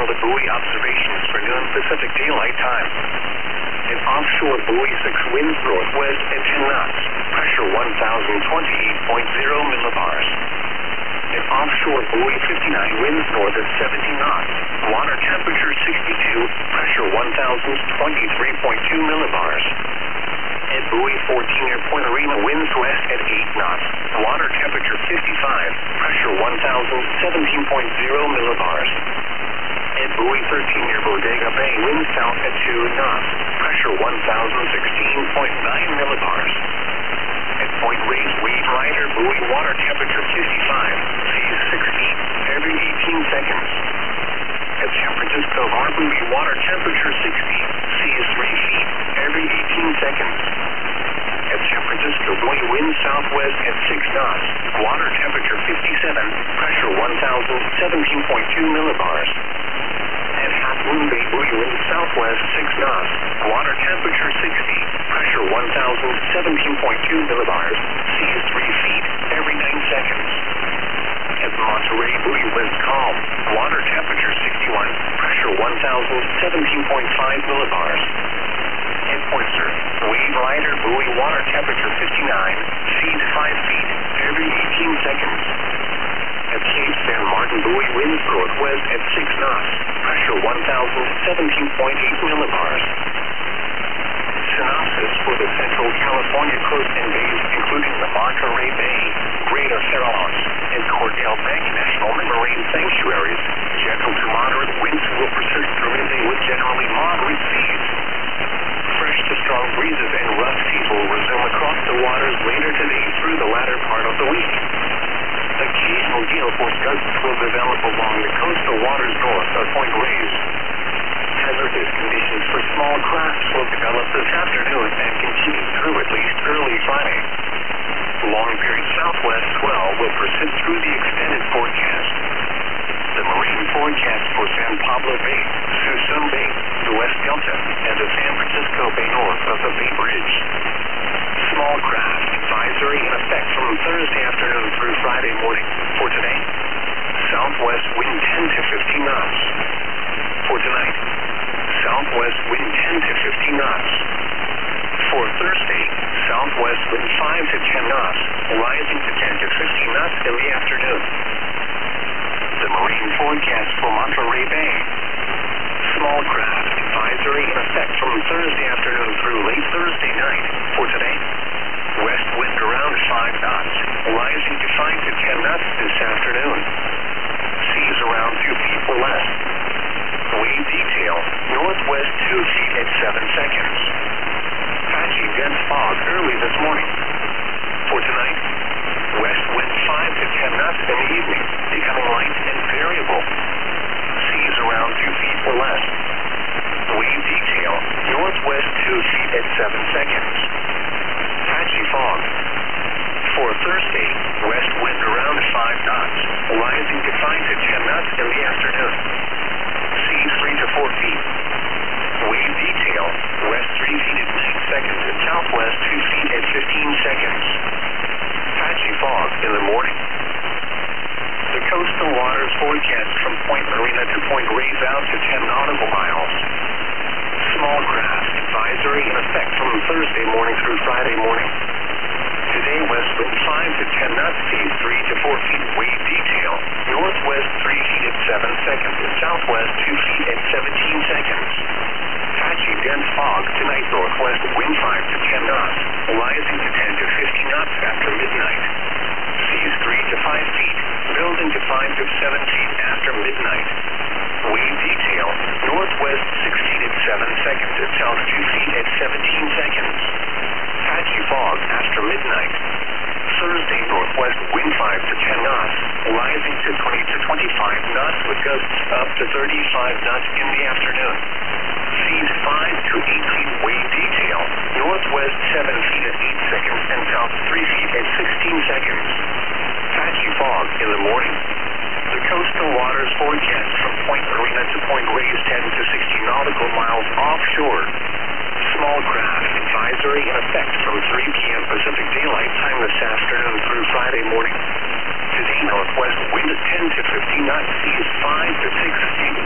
the buoy observations for noon Pacific Daylight Time. An offshore buoy 6 winds northwest at 10 knots, pressure 1,028.0 millibars. An offshore buoy 59 winds north at 17 knots, water temperature 62, pressure 1,023.2 millibars. At buoy 14 near Point Arena, winds west at 8 knots, water temperature 55, pressure 1,017.0 millibars. At buoy 13 near Bodega Bay, winds south at 2 knots, pressure 1,016.9 millibars. At Point Reyes, wave rider, buoy, water temperature 55, seas 6 feet every 18 seconds. At San Francisco Harbor, buoy, water temperature 60, seas 3 feet every 18 seconds. At San Francisco buoy, wind southwest at 6 knots, water temperature 57, pressure 1,017.2 millibars. At Half Moon Bay buoy, wind southwest 6 knots, water temperature 60, pressure 1,017.2 millibars, seas 3 feet every 9 seconds. At Monterey buoy, wind calm, water temperature 61, pressure 1,017.5 millibars. At Point Sur, wave rider, buoy, water temperature 59, seas 5 feet every 18 seconds. At Cape San Martin buoy, winds northwest at 6 knots, pressure 1,017.8 millibars. Synopsis for the Central California coast and bays, including the Monterey Bay, Greater Farallones, and Cordell Bank National Marine Sanctuaries. Gentle to moderate winds will persist through midday with generally moderate seas. Fresh to strong breezes and rough seas will resume across the waters later today through the latter part of the week. Occasional gale force gusts will develop along the coastal waters north of Point Reyes. Hazardous conditions for small crafts will develop this afternoon and continue through at least early Friday. Long period southwest swell will persist through the extended forecast. The marine forecast for San Pablo Bay, Suisun Bay, the West Delta, and the San Francisco Bay north of the Bay Bridge. Small craft advisory in effect from Thursday afternoon through Friday morning. For today, southwest wind 10 to 15 knots. For tonight, southwest wind 10 to 15 knots. For Thursday, southwest wind 5 to 10 knots, rising to 10 to 15 knots in the afternoon. The marine forecast for Monterey Bay. Small craft advisory in effect from Thursday afternoon through late Thursday night. For today, west wind around 5 knots, rising to 5 to 10 knots this afternoon. Seas around 2 feet or less. Wave detail, northwest 2 feet at 7 seconds. Patchy dense fog early this morning. For tonight, west wind 5 to 10 knots in the evening, becoming light and variable. Seas around 2 feet or less. Wave detail, northwest 2 feet at 7 seconds. Patchy fog. For Thursday, west wind around 5 knots, rising to 5 to 10 knots in the afternoon. Seas 3 to 4 feet. Wave detail, west 3 feet at 9 seconds and southwest 2 feet at 15 seconds. Patchy fog in the morning. The coastal waters forecast from Point Marina to Point Reyes out to 10 nautical miles. Small craft advisory in effect from Thursday morning through Friday morning. Today, west wind 5 to 10 knots, seas 3 to 4 feet. Wave detail, northwest 3 feet at 7 seconds and southwest 2 feet at 17 seconds. Patchy dense fog tonight, northwest wind 5 to 10 knots, rising to 10 to 15 knots after midnight. Seas 3 to 5 feet, building to 5 to 7 feet after midnight. Wave detail, northwest 6 feet at 7 seconds and south 2 feet at 17 seconds. Patchy fog after midnight. Thursday, northwest wind 5 to 10 knots, rising to 20 to 25 knots with gusts up to 35 knots in the afternoon. Seas 5 to 8 feet. Wave detail, northwest 7 feet at 8 seconds and south 3 feet at 16 seconds. Patchy fog in the morning. The coastal waters forecast from Point Marina to Point Reyes 10 to 60 nautical miles offshore. Small craft advisory in effect from 3 p.m. Pacific Daylight Time this afternoon through Friday morning. Today, northwest wind 10 to 15 knots, seas 5 to 6 feet.